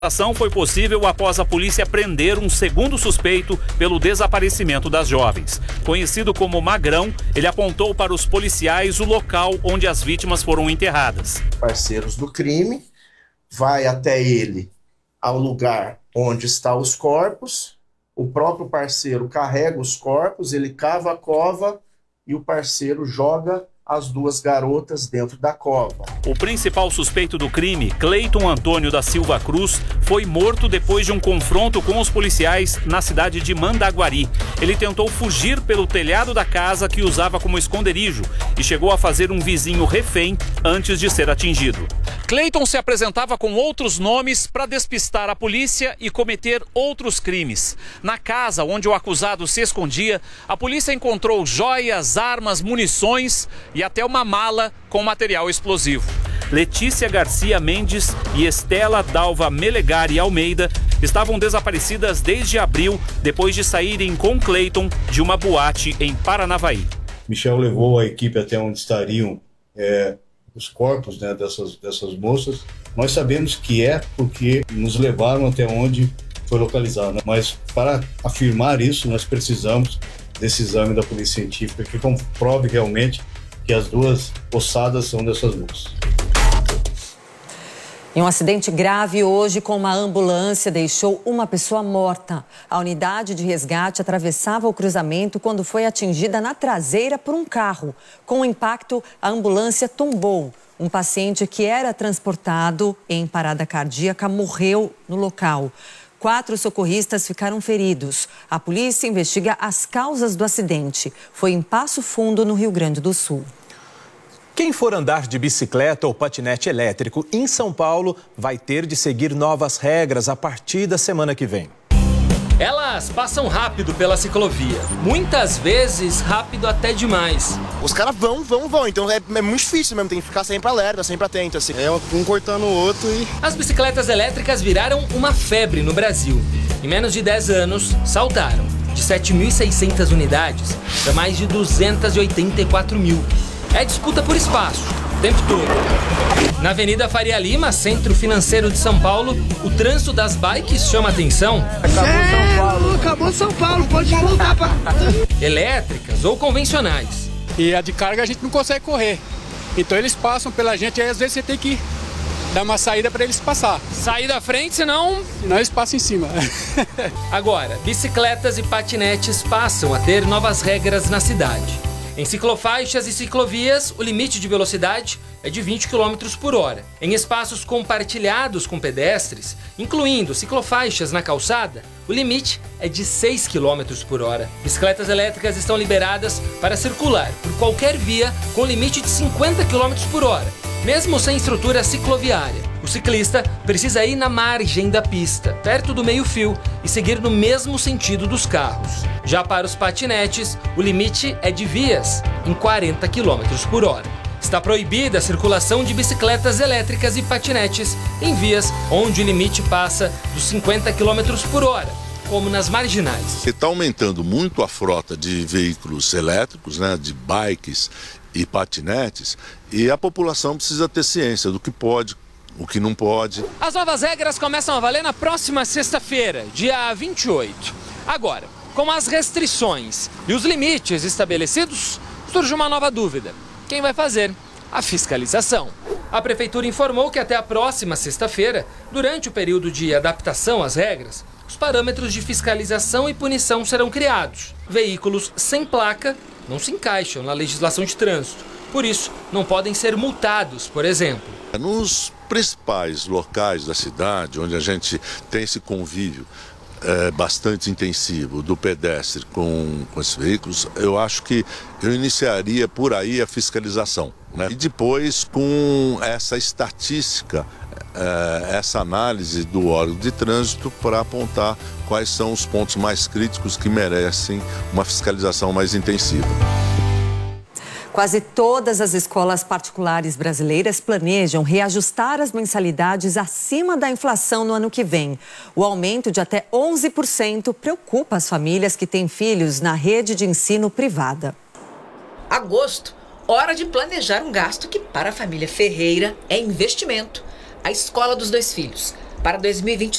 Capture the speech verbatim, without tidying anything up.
A ação foi possível após a polícia prender um segundo suspeito pelo desaparecimento das jovens. Conhecido como Magrão, ele apontou para os policiais o local onde as vítimas foram enterradas. Parceiros do crime, vai até ele ao lugar onde estão os corpos, o próprio parceiro carrega os corpos, ele cava a cova e o parceiro joga as duas garotas dentro da cova. O principal suspeito do crime, Cleiton Antônio da Silva Cruz, foi morto depois de um confronto com os policiais na cidade de Mandaguari. Ele tentou fugir pelo telhado da casa que usava como esconderijo e chegou a fazer um vizinho refém antes de ser atingido. Cleiton se apresentava com outros nomes para despistar a polícia e cometer outros crimes. Na casa onde o acusado se escondia, a polícia encontrou joias, armas, munições e até uma mala com material explosivo. Letícia Garcia Mendes e Estela Dalva Melegari Almeida estavam desaparecidas desde abril, depois de saírem com Cleiton de uma boate em Paranavaí. Michel levou a equipe até onde estariam é, os corpos, né, dessas, dessas moças. Nós sabemos que é porque nos levaram até onde foi localizado, né? Mas para afirmar isso, nós precisamos desse exame da polícia científica que comprove realmente que as duas ossadas são dessas moças. E um acidente grave hoje com uma ambulância deixou uma pessoa morta. A unidade de resgate atravessava o cruzamento quando foi atingida na traseira por um carro. Com o impacto, a ambulância tombou. Um paciente que era transportado em parada cardíaca morreu no local. Quatro socorristas ficaram feridos. A polícia investiga as causas do acidente. Foi em Passo Fundo, no Rio Grande do Sul. Quem for andar de bicicleta ou patinete elétrico em São Paulo vai ter de seguir novas regras a partir da semana que vem. Elas passam rápido pela ciclovia, muitas vezes rápido até demais. Os caras vão, vão, vão, então é, é muito difícil mesmo, tem que ficar sempre alerta, sempre atento, assim. É um cortando o outro e... As bicicletas elétricas viraram uma febre no Brasil. Em menos de dez anos, saltaram de sete mil e seiscentas unidades para mais de duzentas e oitenta e quatro mil. É disputa por espaço, o tempo todo. Na Avenida Faria Lima, centro financeiro de São Paulo, o trânsito das bikes chama atenção. Acabou São Paulo. Acabou São Paulo, pode voltar para... Elétricas ou convencionais. E a de carga a gente não consegue correr. Então eles passam pela gente e às vezes você tem que dar uma saída para eles passar. Sair da frente, senão... Senão eles passam em cima. Agora, bicicletas e patinetes passam a ter novas regras na cidade. Em ciclofaixas e ciclovias, o limite de velocidade é de vinte quilômetros por hora. Em espaços compartilhados com pedestres, incluindo ciclofaixas na calçada, o limite é de seis quilômetros por hora. Bicicletas elétricas estão liberadas para circular por qualquer via com limite de cinquenta quilômetros por hora, mesmo sem estrutura cicloviária. O ciclista precisa ir na margem da pista, perto do meio-fio, e seguir no mesmo sentido dos carros. Já para os patinetes, o limite é de vias em quarenta quilômetros por hora. Está proibida a circulação de bicicletas elétricas e patinetes em vias onde o limite passa dos cinquenta quilômetros por hora, como nas marginais. Está aumentando muito a frota de veículos elétricos, né, de bikes e patinetes, e a população precisa ter ciência do que pode, o que não pode. As novas regras começam a valer na próxima sexta-feira, dia vinte e oito. Agora, com as restrições e os limites estabelecidos, surge uma nova dúvida. Quem vai fazer a fiscalização? A Prefeitura informou que até a próxima sexta-feira, durante o período de adaptação às regras, os parâmetros de fiscalização e punição serão criados. Veículos sem placa não se encaixam na legislação de trânsito. Por isso, não podem ser multados, por exemplo. Nos principais locais da cidade, onde a gente tem esse convívio é, bastante intensivo do pedestre com, com esses veículos, eu acho que eu iniciaria por aí a fiscalização, né? E depois, com essa estatística, é, essa análise do órgão de trânsito para apontar quais são os pontos mais críticos que merecem uma fiscalização mais intensiva. Quase todas as escolas particulares brasileiras planejam reajustar as mensalidades acima da inflação no ano que vem. O aumento de até onze por cento preocupa as famílias que têm filhos na rede de ensino privada. Agosto, hora de planejar um gasto que para a família Ferreira é investimento. A escola dos dois filhos. para dois mil e vinte